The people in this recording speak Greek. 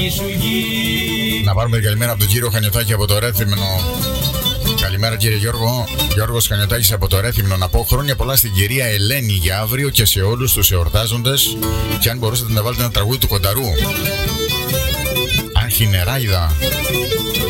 Να πάρουμε την καλημέρα από τον κύριο Χανιωτάκη από το Ρέθυμνο. Καλημέρα κύριε Γιώργο. Γιώργος Χανιωτάκης από το Ρέθυμνο. Να πω χρόνια πολλά στην κυρία Ελένη για αύριο και σε όλους τους εορτάζοντες. Και αν μπορούσατε να βάλετε ένα τραγούδι του Κονταρού. Αρχινεράιδα.